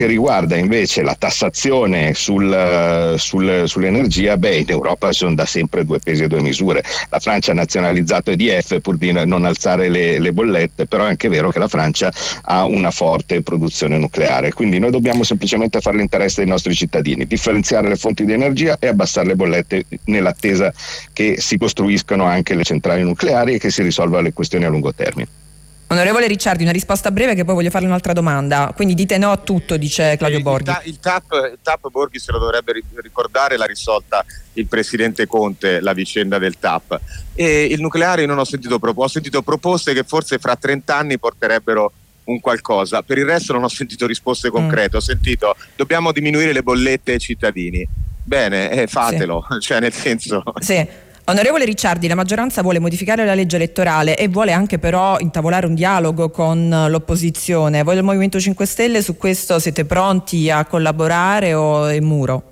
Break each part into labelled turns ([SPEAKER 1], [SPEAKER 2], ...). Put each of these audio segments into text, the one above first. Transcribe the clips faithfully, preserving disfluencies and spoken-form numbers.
[SPEAKER 1] che riguarda invece la tassazione sul, sul, sull'energia, beh, in Europa sono da sempre due pesi e due misure. La Francia ha nazionalizzato E D F pur di non alzare le, le bollette, però è anche vero che la Francia ha una forte produzione nucleare, quindi noi dobbiamo semplicemente fare l'interesse dei nostri cittadini, differenziare le fonti di energia e abbassare le bollette nell'attesa che si costruiscano anche le centrali nucleari e che si risolvano le questioni a lungo termine.
[SPEAKER 2] Onorevole Ricciardi, una risposta breve che poi voglio farle un'altra domanda. Quindi dite no a tutto, dice Claudio
[SPEAKER 3] il,
[SPEAKER 2] Borghi.
[SPEAKER 3] Il, ta, il, TAP, il TAP Borghi se lo dovrebbe ricordare, l'ha risolta il presidente Conte la vicenda del TAP. E il nucleare non ho sentito proposte, ho sentito proposte che forse fra trent'anni porterebbero un qualcosa. Per il resto non ho sentito risposte concrete. Mm. Ho sentito dobbiamo diminuire le bollette ai cittadini. Bene, eh, fatelo, sì. Cioè nel senso...
[SPEAKER 2] Sì. Onorevole Ricciardi, la maggioranza vuole modificare la legge elettorale e vuole anche però intavolare un dialogo con l'opposizione. Voi del Movimento cinque Stelle su questo siete pronti a collaborare o è muro?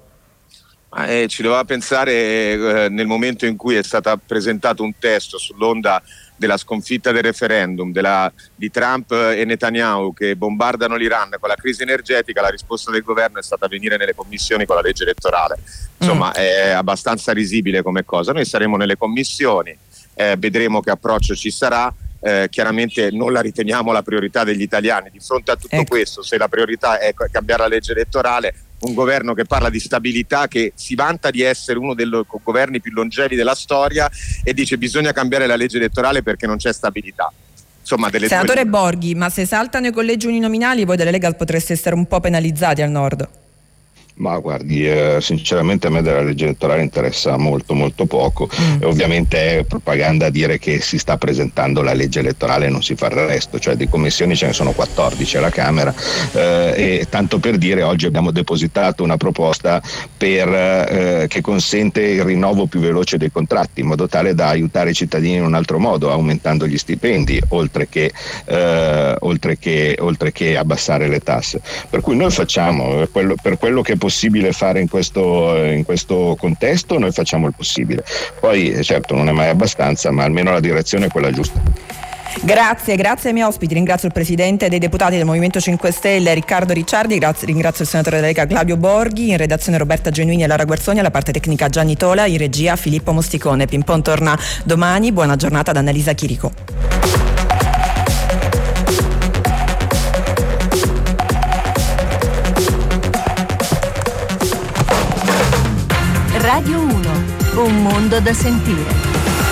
[SPEAKER 3] Eh, ci doveva pensare eh, nel momento in cui è stato presentato un testo sull'onda della sconfitta del referendum, della, di Trump e Netanyahu che bombardano l'Iran con la crisi energetica. La risposta del governo è stata venire nelle commissioni con la legge elettorale. Insomma, mm. è abbastanza risibile come cosa. Noi saremo nelle commissioni, eh, vedremo che approccio ci sarà. Eh, chiaramente non la riteniamo la priorità degli italiani. Di fronte a tutto ecco. questo, se la priorità è cambiare la legge elettorale, un governo che parla di stabilità, che si vanta di essere uno dei governi più longevi della storia e dice bisogna cambiare la legge elettorale perché non c'è stabilità. Insomma, delle
[SPEAKER 2] Senatore
[SPEAKER 3] due...
[SPEAKER 2] Borghi, ma se saltano i collegi uninominali voi della Lega potreste essere un po' penalizzati al nord?
[SPEAKER 1] Ma guardi, eh, sinceramente a me della legge elettorale interessa molto molto poco mm. e ovviamente è propaganda dire che si sta presentando la legge elettorale e non si fa il resto, cioè di commissioni ce ne sono quattordici alla Camera eh, e tanto per dire oggi abbiamo depositato una proposta per, eh, che consente il rinnovo più veloce dei contratti in modo tale da aiutare i cittadini in un altro modo, aumentando gli stipendi oltre che, eh, oltre che, oltre che abbassare le tasse. Per cui noi facciamo quello, per quello che è possibile fare in questo, in questo contesto, noi facciamo il possibile. Poi certo non è mai abbastanza, ma almeno la direzione è quella giusta.
[SPEAKER 2] Grazie, grazie ai miei ospiti, ringrazio il Presidente dei Deputati del Movimento cinque Stelle Riccardo Ricciardi, grazie, ringrazio il Senatore della Lega Claudio Borghi, in redazione Roberta Genuini e Lara Guerzoni, alla parte tecnica Gianni Tola, in regia Filippo Mosticone. Pimpon torna domani, buona giornata da Annalisa Chirico.
[SPEAKER 4] Radio uno, un mondo da sentire.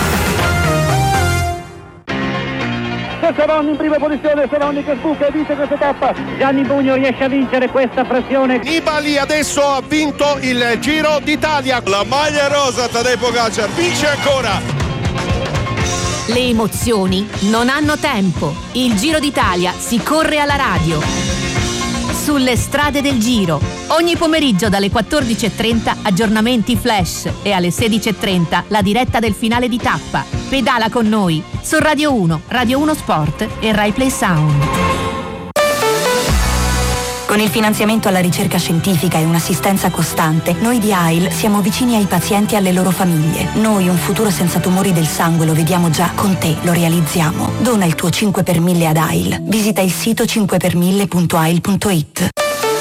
[SPEAKER 5] Savoni in prima posizione, Savoni che sbuca e vince questa tappa. Gianni Bugno riesce a vincere questa pressione.
[SPEAKER 6] Nibali adesso ha vinto il Giro d'Italia. La maglia rosa, Tadej Pogačar vince ancora.
[SPEAKER 4] Le emozioni non hanno tempo. Il Giro d'Italia si corre alla radio. Sulle strade del Giro, ogni pomeriggio dalle quattordici e trenta aggiornamenti flash e alle sedici e trenta la diretta del finale di tappa. Pedala con noi su Radio uno, Radio uno Sport e Rai Play Sound.
[SPEAKER 7] Con il finanziamento alla ricerca scientifica e un'assistenza costante, noi di A I L siamo vicini ai pazienti e alle loro famiglie. Noi un futuro senza tumori del sangue lo vediamo già, con te lo realizziamo. Dona il tuo cinque per mille ad A I L. Visita il sito cinque per mille punto a i l punto i t.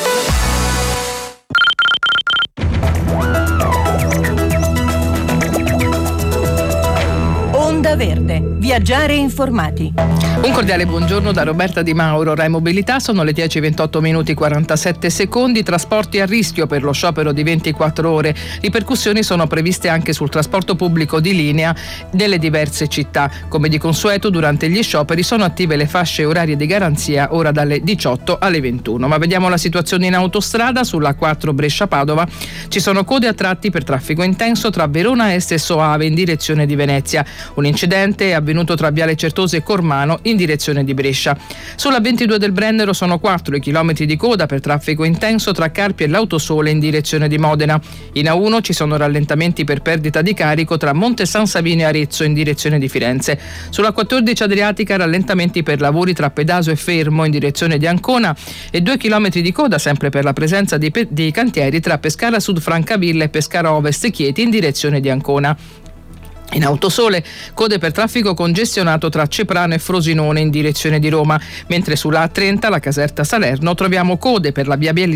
[SPEAKER 4] Onda Verde, viaggiare informati.
[SPEAKER 8] Un cordiale buongiorno da Roberta Di Mauro. Rai Mobilità, sono le dieci e ventotto minuti quarantasette secondi. Trasporti a rischio per lo sciopero di ventiquattro ore. Ripercussioni sono previste anche sul trasporto pubblico di linea delle diverse città. Come di consueto durante gli scioperi sono attive le fasce orarie di garanzia ora dalle diciotto alle ventuno. Ma vediamo la situazione in autostrada. Sulla A quattro Brescia-Padova ci sono code a tratti per traffico intenso tra Verona Est e Soave in direzione di Venezia. Un incidente è avvenuto tra Viale Certosa e Cormano in direzione di Brescia. Sulla ventidue del Brennero sono quattro i chilometri di coda per traffico intenso tra Carpi e l'Autosole in direzione di Modena. In A uno ci sono rallentamenti per perdita di carico tra Monte San Savino e Arezzo in direzione di Firenze. Sulla quattordici Adriatica rallentamenti per lavori tra Pedaso e Fermo in direzione di Ancona e due chilometri di coda sempre per la presenza di, pe- di cantieri tra Pescara Sud Francavilla e Pescara Ovest Chieti in direzione di Ancona. In Autosole code per traffico congestionato tra Ceprano e Frosinone in direzione di Roma, mentre sulla A trenta, la Caserta Salerno, troviamo code per la viabilità